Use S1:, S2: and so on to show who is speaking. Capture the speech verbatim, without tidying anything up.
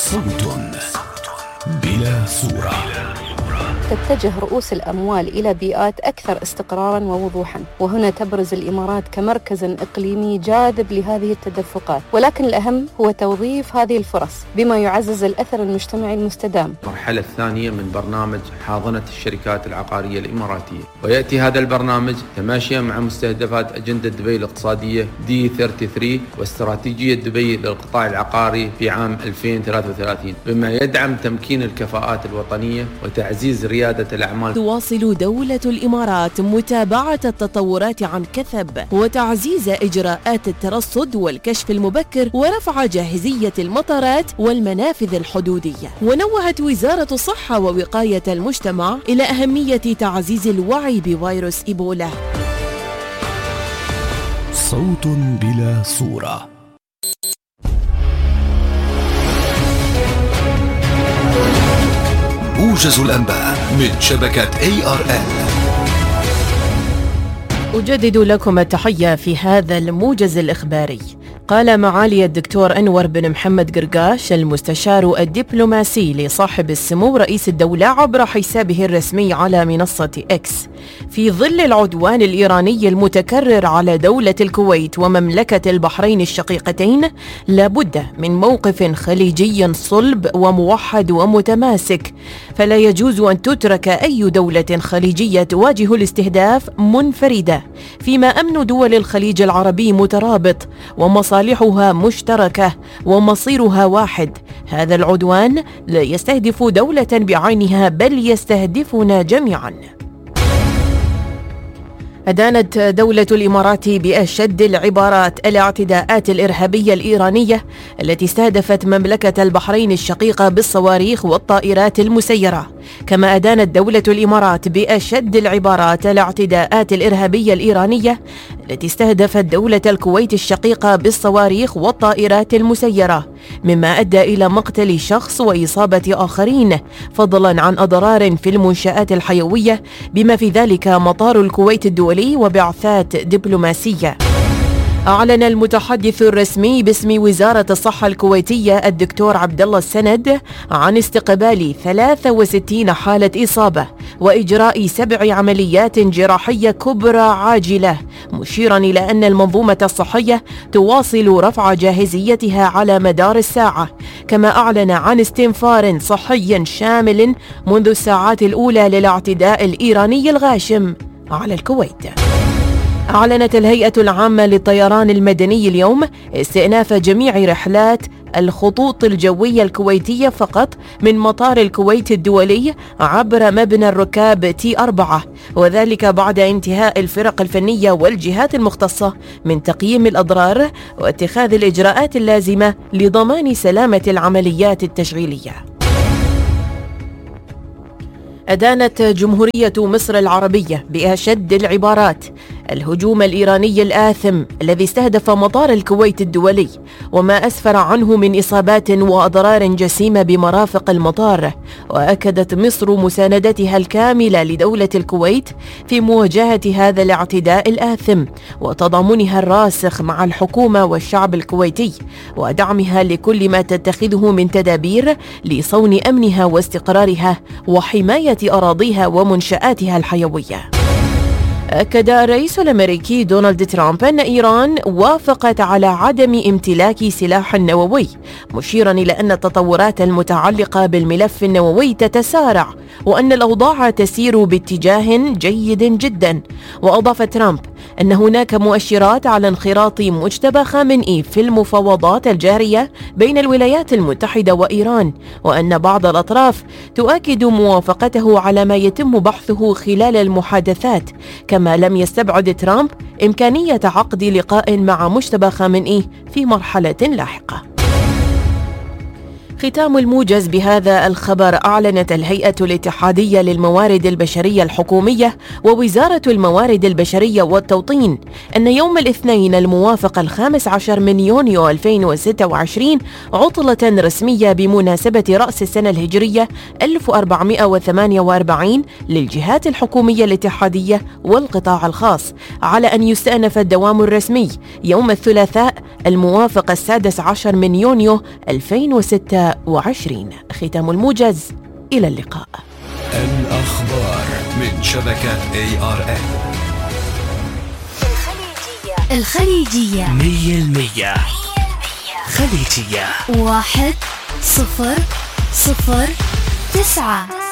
S1: صوت بلا صورة.
S2: تتجه رؤوس الأموال إلى بيئات أكثر استقراراً ووضوحاً، وهنا تبرز الإمارات كمركز إقليمي جاذب لهذه التدفقات، ولكن الأهم هو توظيف هذه الفرص بما يعزز الأثر المجتمعي المستدام.
S3: المرحلة الثانية من برنامج حاضنة الشركات العقارية الإماراتية، ويأتي هذا البرنامج تماشيا مع مستهدفات أجندة دبي الاقتصادية دي ثلاثة وثلاثين واستراتيجية دبي للقطاع العقاري في عام ألفين وثلاثة وثلاثين، بما يدعم تمكين الكفاءات الوطنية وتعزيز ريادة الأعمال.
S4: تواصل دولة الإمارات متابعة التطورات عن كثب وتعزيز إجراءات الترصد والكشف المبكر ورفع جاهزية المطارات والمنافذ الحدودية. ونوهت وزارة الصحة ووقاية المجتمع إلى أهمية تعزيز الوعي بفيروس إيبولا.
S1: صوت بلا صورة. موجز الأنباء من شبكة إيه آر إل.
S4: أجدد لكم التحية في هذا الموجز الإخباري. قال معالي الدكتور أنور بن محمد قرقاش المستشار الدبلوماسي لصاحب السمو رئيس الدولة عبر حسابه الرسمي على منصة إكس: في ظل العدوان الإيراني المتكرر على دولة الكويت ومملكة البحرين الشقيقتين، لابد من موقف خليجي صلب وموحد ومتماسك، فلا يجوز أن تترك أي دولة خليجية تواجه الاستهداف منفردة، فيما أمن دول الخليج العربي مترابط ومصالحها مشتركة ومصيرها واحد. هذا العدوان لا يستهدف دولة بعينها بل يستهدفنا جميعاً. أدانت دولة الإمارات بأشد العبارات الاعتداءات الإرهابية الإيرانية التي استهدفت مملكة البحرين الشقيقة بالصواريخ والطائرات المسيرة. كما أدانت دولة الإمارات بأشد العبارات الاعتداءات الإرهابية الإيرانية التي استهدفت دولة الكويت الشقيقة بالصواريخ والطائرات المسيرة، مما أدى إلى مقتل شخص وإصابة آخرين، فضلا عن أضرار في المنشآت الحيوية بما في ذلك مطار الكويت الدولي وبعثات دبلوماسية. أعلن المتحدث الرسمي باسم وزارة الصحة الكويتية الدكتور عبد الله السند عن استقبال ثلاث وستين حالة إصابة وإجراء سبع عمليات جراحية كبرى عاجلة، مشيرا إلى أن المنظومة الصحية تواصل رفع جاهزيتها على مدار الساعة. كما أعلن عن استنفار صحي شامل منذ الساعات الأولى للاعتداء الإيراني الغاشم على الكويت. أعلنت الهيئة العامة للطيران المدني اليوم استئناف جميع رحلات الخطوط الجوية الكويتية فقط من مطار الكويت الدولي عبر مبنى الركاب تي أربعة، وذلك بعد انتهاء الفرق الفنية والجهات المختصة من تقييم الأضرار واتخاذ الإجراءات اللازمة لضمان سلامة العمليات التشغيلية. أدانت جمهورية مصر العربية بأشد العبارات الهجوم الإيراني الآثم الذي استهدف مطار الكويت الدولي وما أسفر عنه من إصابات وأضرار جسيمة بمرافق المطار. وأكدت مصر مساندتها الكاملة لدولة الكويت في مواجهة هذا الاعتداء الآثم وتضامنها الراسخ مع الحكومة والشعب الكويتي ودعمها لكل ما تتخذه من تدابير لصون أمنها واستقرارها وحماية أراضيها ومنشآتها الحيوية. أكد الرئيس الأمريكي دونالد ترامب أن إيران وافقت على عدم امتلاك سلاح نووي، مشيرا إلى أن التطورات المتعلقة بالملف النووي تتسارع وأن الأوضاع تسير باتجاه جيد جدا. وأضاف ترامب أن هناك مؤشرات على انخراط مجتبى خامنئي في المفاوضات الجارية بين الولايات المتحدة وإيران، وأن بعض الأطراف تؤكد موافقته على ما يتم بحثه خلال المحادثات. كما لم يستبعد ترامب إمكانية عقد لقاء مع مجتبى خامنئي في مرحلة لاحقة. ختام الموجز بهذا الخبر. أعلنت الهيئة الاتحادية للموارد البشرية الحكومية ووزارة الموارد البشرية والتوطين أن يوم الاثنين الموافق الخامس عشر من يونيو ألفين وستة وعشرين عطلة رسمية بمناسبة رأس السنة الهجرية ألف وأربعمائة وثمانية وأربعين للجهات الحكومية الاتحادية والقطاع الخاص، على أن يستأنف الدوام الرسمي يوم الثلاثاء الموافق السادس عشر من يونيو ألفين وستة ستة وعشرين. ختام الموجز، إلى اللقاء.
S1: الأخبار من شبكة إيه آر إل.
S5: الخليجية الخليجية
S6: مية المية خليجية.
S5: واحد صفر صفر تسعة.